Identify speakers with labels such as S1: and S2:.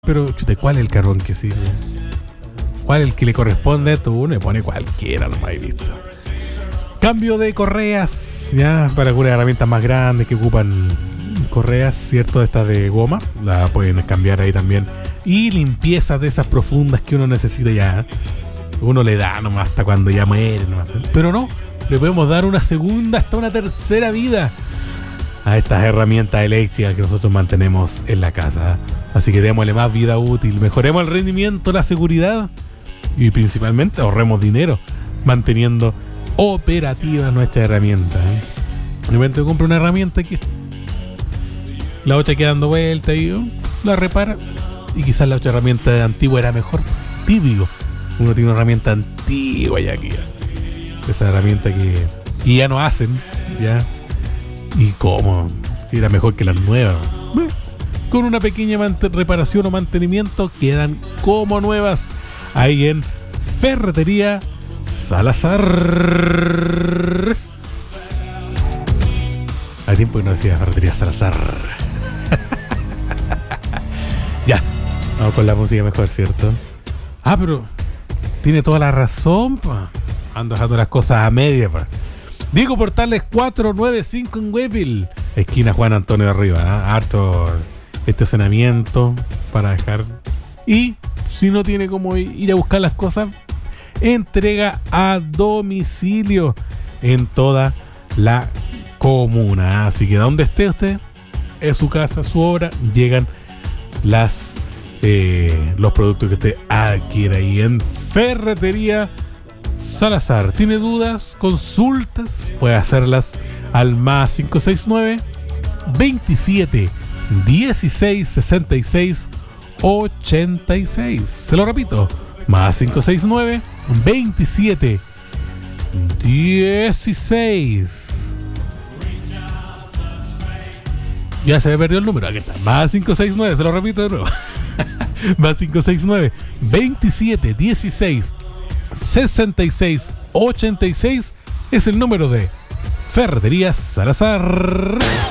S1: Pero, chute, ¿cuál es el carbón que sirve? ¿Cuál es el que le corresponde? Tú le pone cualquiera, lo más visto. Cambio de correas, ya, para algunas herramientas más grandes que ocupan correas, ¿cierto? Estas de goma, la pueden cambiar ahí también. Y limpiezas de esas profundas que uno necesita ya. Uno le da nomás hasta cuando ya muere, nomás. Pero no, le podemos dar una segunda hasta una tercera vida a estas herramientas eléctricas que nosotros mantenemos en la casa. Así que démosle más vida útil, mejoremos el rendimiento, la seguridad y principalmente ahorremos dinero manteniendo operativa nuestra herramienta. De repente compro una herramienta que la otra queda dando vuelta y la repara, y quizás la otra herramienta antigua era mejor. Típico, uno tiene una herramienta antigua ya aquí, esa herramienta que ya no hacen, ya, y cómo, si era mejor que las nuevas. Con una pequeña reparación o mantenimiento quedan como nuevas ahí en Ferretería Salazar. Hay tiempo que no decía Ferretería Salazar. Ya, vamos con la música mejor, ¿cierto? Ah, pero tiene toda la razón, pa. Ando dejando las cosas a media, pa. Diego Portales 495 en Webville, esquina Juan Antonio de Arriba, ¿eh? Harto estacionamiento para dejar. Y si no tiene como ir a buscar las cosas, entrega a domicilio en toda la comuna. Así que donde esté usted, es su casa, su obra, llegan los productos que usted adquiere ahí en Ferretería Salazar. ¿Tiene dudas? ¿Consultas? Puede hacerlas al más 569 27 16 66 86. Se lo repito, más 569 27 16. Ya se me perdió el número. Aquí está, más 569, se lo repito de nuevo. Más 569 27 16 66 86 es el número de Ferretería Salazar.